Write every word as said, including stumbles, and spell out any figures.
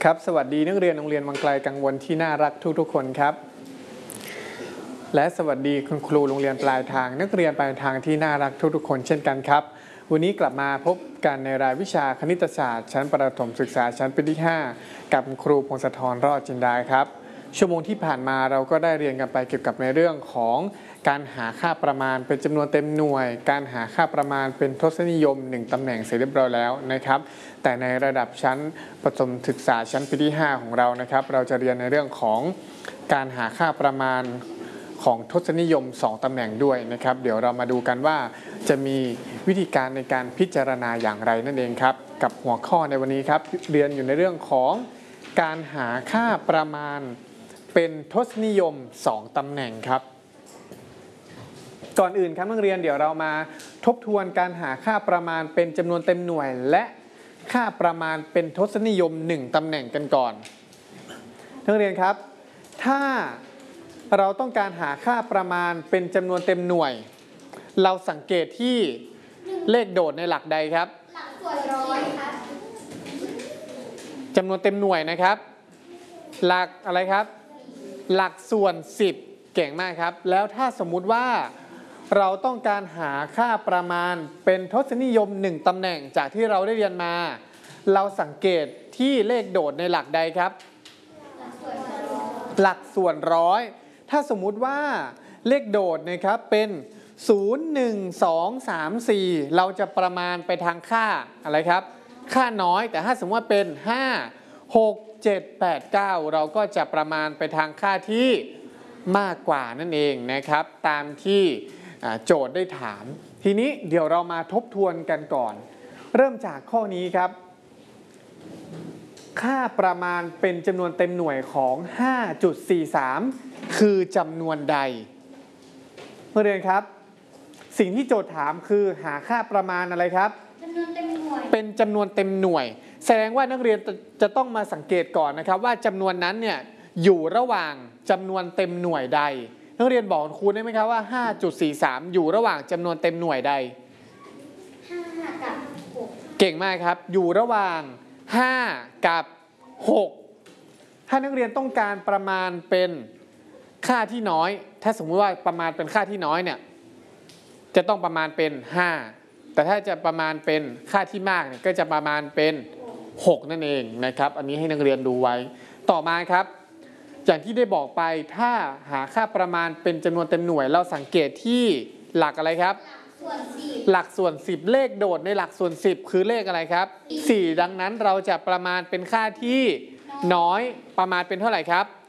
ครับสวัสดีนักเรียนโรงเรียนวังไกลกังวลที่น่ารักทุกๆคนครับและสวัสดีคุณครูโรงเรียนปลายทางนักเรียนปลายทางที่น่ารักทุกๆคนเช่นกันครับวันนี้กลับมาพบกันในรายวิชาคณิตศาสตร์ชั้นประถมศึกษาชั้นปีที่ห้ากับครูพงศธรรอดจินดาครับชั่วโมงที่ผ่านมาเราก็ได้เรียนกันไปเกี่ยวกับในเรื่องของการหาค่าประมาณเป็นจำนวนเต็มหน่วยการหาค่าประมาณเป็นทศนิยมหนึ่งตำแหน่งเสร็จเรียบร้อยแล้วนะครับแต่ในระดับชั้นประถมศึกษาชั้นปีที่ห้าของเรานะครับเราจะเรียนในเรื่องของการหาค่าประมาณของทศนิยมสองตำแหน่งด้วยนะครับเดี๋ยวเรามาดูกันว่าจะมีวิธีการในการพิจารณาอย่างไรนั่นเองครับกับหัวข้อในวันนี้ครับเรียนอยู่ในเรื่องของการหาค่าประมาณเป็นทศนิยมสองตำแหน่งครับก่อนอื่นครับนักเรียนเดี๋ยวเรามาทบทวนการหาค่าประมาณเป็นจำนวนเต็มหน่วยและค่าประมาณเป็นทศนิยมหนึ่งตำแหน่งกันก่อนนักเรียนครับถ้าเราต้องการหาค่าประมาณเป็นจำนวนเต็มหน่วยเราสังเกตที่เลขโดดในหลักใดครับหลักส่วนร้อยครับจำนวนเต็มหน่วยนะครับหลักอะไรครับหลักส่วนสิบเก่งมากครับแล้วถ้าสมมุติว่าเราต้องการหาค่าประมาณเป็นทศนิยมหนึ่งตำแหน่งจากที่เราได้เรียนมาเราสังเกตที่เลขโดดในหลักใดครับหลักส่วนร้อยถ้าสมมุติว่าเลขโดดนะครับเป็นศูนย์ หนึ่ง สอง สาม สี่เราจะประมาณไปทางค่าอะไรครับค่าน้อยแต่ถ้าสมมติว่าเป็นห้า หก เจ็ด แปด เก้าเราก็จะประมาณไปทางค่าที่มากกว่านั่นเองนะครับตามที่โจทย์ได้ถามทีนี้เดี๋ยวเรามาทบทวนกันก่อนเริ่มจากข้อนี้ครับค่าประมาณเป็นจำนวนเต็มหน่วยของ ห้าจุดสี่สาม คือจำนวนใดนักเรียนครับสิ่งที่โจทย์ถามคือหาค่าประมาณอะไรครับจำนวนเต็มหน่วยเป็นจำนวนเต็มหน่วยแสดงว่านักเรียนจะต้องมาสังเกตก่อนนะครับว่าจำนวนนั้นเนี่ยอยู่ระหว่างจำนวนเต็มหน่วยใดนักเรียนบอกครูได้ไหมครับว่า ห้าจุดสี่สาม อยู่ระหว่างจำนวนเต็มหน่วยใดห้ากับหกเก่งมากครับอยู่ระหว่างห้ากับหกถ้านักเรียนต้องการประมาณเป็นค่าที่น้อยถ้าสมมติว่าประมาณเป็นค่าที่น้อยเนี่ยจะต้องประมาณเป็นห้าแต่ถ้าจะประมาณเป็นค่าที่มากเนี่ยก็จะประมาณเป็นหกนั่นเองนะครับอันนี้ให้นักเรียนดูไว้ต่อมาครับอย่างที่ได้บอกไปถ้าหาค่าประมาณเป็นจำนวนเต็มหน่วยเราสังเกตที่หลักอะไรครับหลักส่วนสิบเลขโดดในหลักส่วนสิบคือเลขอะไรครับสี่ดังนั้นเราจะประมาณเป็นค่าที่น้อยประมาณเป็นเท่าไหร่ครับ